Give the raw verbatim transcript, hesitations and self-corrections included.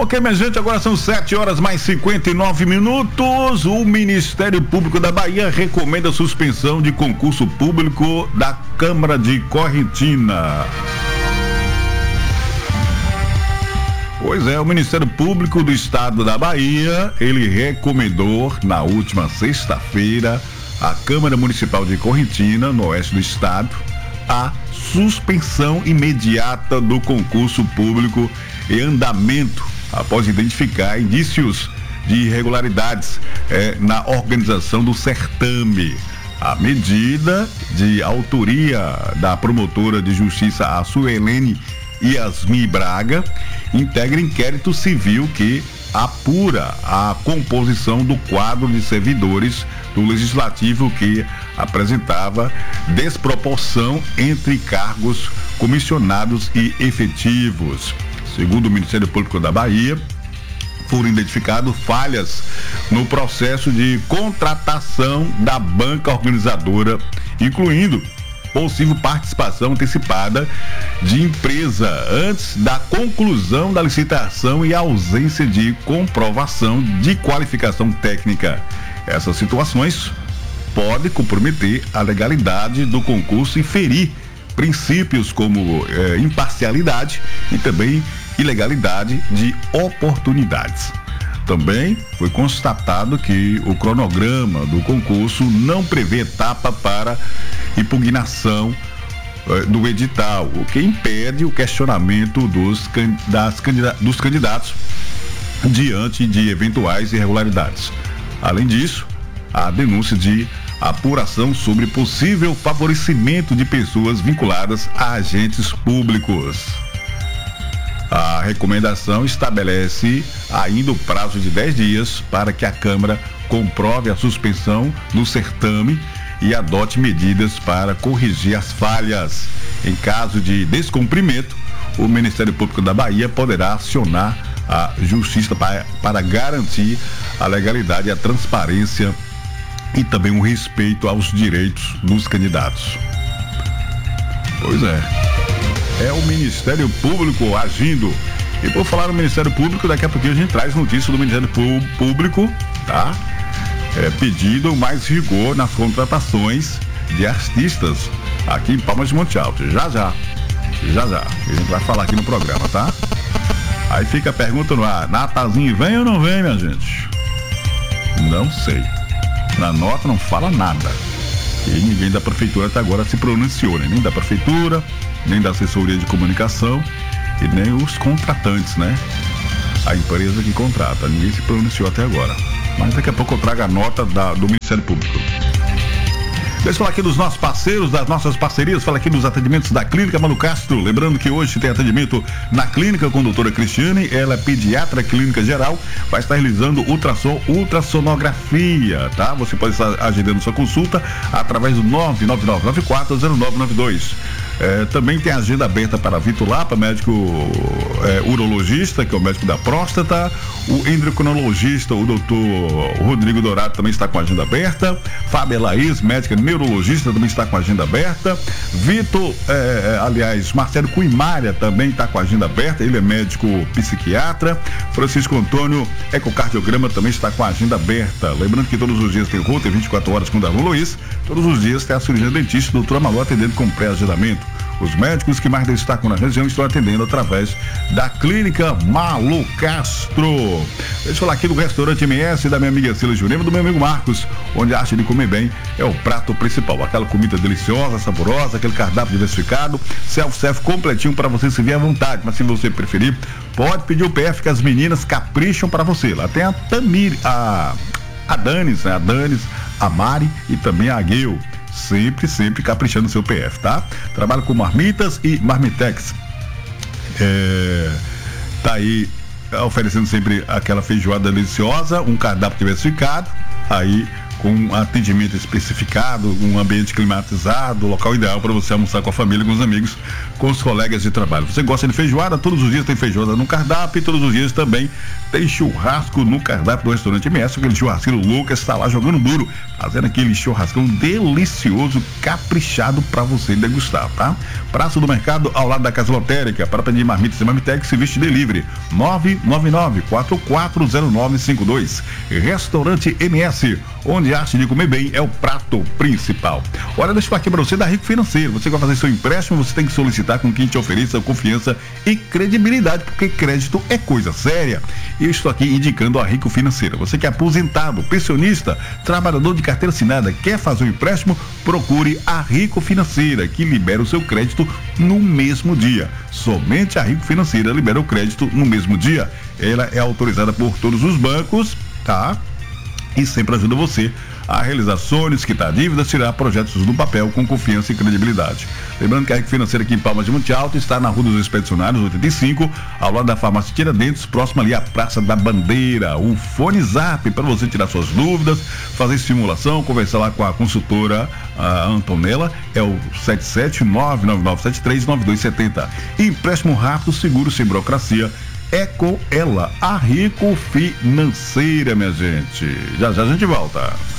Ok, minha gente, agora são sete horas mais cinquenta e nove minutos. O Ministério Público da Bahia recomenda a suspensão de concurso público da Câmara de Correntina. Pois é, o Ministério Público do Estado da Bahia, ele recomendou na última sexta-feira à Câmara Municipal de Correntina, no oeste do estado, a suspensão imediata do concurso público em andamento após identificar indícios de irregularidades eh, na organização do certame. A medida, de autoria da promotora de justiça, a Suelene Yasmin Braga, integra inquérito civil que apura a composição do quadro de servidores do Legislativo, que apresentava desproporção entre cargos comissionados e efetivos. Segundo o Ministério Público da Bahia, foram identificadas falhas no processo de contratação da banca organizadora, incluindo possível participação antecipada de empresa antes da conclusão da licitação e ausência de comprovação de qualificação técnica. Essas situações podem comprometer a legalidade do concurso e ferir princípios como eh, imparcialidade e também ilegalidade de oportunidades. Também foi constatado que o cronograma do concurso não prevê etapa para impugnação eh, do edital, o que impede o questionamento dos, das candida, dos candidatos diante de eventuais irregularidades. Além disso, há denúncia de apuração sobre possível favorecimento de pessoas vinculadas a agentes públicos. A recomendação estabelece ainda o prazo de dez dias para que a Câmara comprove a suspensão do certame e adote medidas para corrigir as falhas. Em caso de descumprimento, o Ministério Público da Bahia poderá acionar a Justiça para, para garantir a legalidade, a transparência e também o respeito aos direitos dos candidatos. Pois é. É o Ministério Público agindo. E por falar no Ministério Público, daqui a pouquinho a gente traz notícia do Ministério Público, tá? É, pedindo mais rigor nas contratações de artistas aqui em Palmas de Monte Alto. Já já, já já, a gente vai falar aqui no programa, tá? Aí fica a pergunta no ar: Natazinho vem ou não vem, minha gente? Não sei. Na nota não fala nada. E ninguém da prefeitura até agora se pronunciou, né? Nem da prefeitura, nem da assessoria de comunicação e nem os contratantes, né? A empresa que contrata, ninguém se pronunciou até agora. Mas daqui a pouco eu trago a nota da, do Ministério Público. Deixa eu falar aqui dos nossos parceiros, das nossas parcerias, fala aqui dos atendimentos da Clínica Mano Castro. Lembrando que hoje tem atendimento na clínica com a doutora Cristiane, ela é pediatra clínica geral, vai estar realizando ultrassom, ultrassonografia, tá? Você pode estar agendando sua consulta através do nove nove nove nove quatro zero nove nove dois. É, também tem agenda aberta para Vitor Lapa, médico é, urologista, que é o médico da próstata. O endocrinologista, o doutor Rodrigo Dourado, também está com a agenda aberta. Fábia Laís, médica neurologista, também está com a agenda aberta. Vitor, é, aliás, Marcelo Cuimária também está com a agenda aberta, ele é médico psiquiatra. Francisco Antônio, ecocardiograma, também está com a agenda aberta. Lembrando que todos os dias tem rota, vinte e quatro horas com o Darlon Luiz. Todos os dias tem a cirurgia dentista, doutora Malu, atendendo com pré-agendamento. Os médicos que mais destacam na região estão atendendo através da Clínica Malu Castro. Deixa eu falar aqui do restaurante M S, da minha amiga Cila Jurema, do meu amigo Marcos, onde a arte de comer bem é o prato principal. Aquela comida deliciosa, saborosa, aquele cardápio diversificado, self-serve completinho para você servir à vontade. Mas se você preferir, pode pedir o P F que as meninas capricham para você. Lá tem a Tamir, a, a Danis, né? A Danis, a Mari e também a Agueu. Sempre, sempre caprichando no seu P F, tá? Trabalho com marmitas e marmitex. É, tá aí oferecendo sempre aquela feijoada deliciosa, um cardápio diversificado, aí com um atendimento especificado, um ambiente climatizado, local ideal para você almoçar com a família, com os amigos, com os colegas de trabalho. Você gosta de feijoada? Todos os dias tem feijoada no cardápio e todos os dias também tem churrasco no cardápio do restaurante M S. Aquele churrasqueiro Lucas está lá jogando duro, fazendo aquele churrascão delicioso, caprichado para você degustar, tá? Praça do Mercado, ao lado da Casa Lotérica. Para pedir marmitas e marmitex, Serviço Delivery nove nove nove, quatro quatro zero nove cinco dois. Restaurante M S, onde a arte de comer bem é o prato principal. Olha, deixa eu falar aqui para você da Rico Financeiro. Você vai fazer seu empréstimo, você tem que solicitar com quem te ofereça confiança e credibilidade, porque crédito é coisa séria. Eu estou aqui indicando a Rico Financeira. Você que é aposentado, pensionista, trabalhador de carteira assinada, quer fazer um empréstimo, procure a Rico Financeira, que libera o seu crédito no mesmo dia. Somente a Rico Financeira libera o crédito no mesmo dia. Ela é autorizada por todos os bancos, tá? E sempre ajuda você a realizar sonhos, quitar dívidas, tirar projetos do papel com confiança e credibilidade. Lembrando que a Rico Financeira aqui em Palmas de Monte Alto está na Rua dos Expedicionários oitenta e cinco, ao lado da farmácia Tiradentes, próximo ali à Praça da Bandeira. O Fone Zap para você tirar suas dúvidas, fazer simulação, conversar lá com a consultora a Antonella, é o sete sete nove nove nove sete três nove dois sete zero. Empréstimo rápido, seguro, sem burocracia. É com ela, a Rico Financeira, minha gente. Já já a gente volta.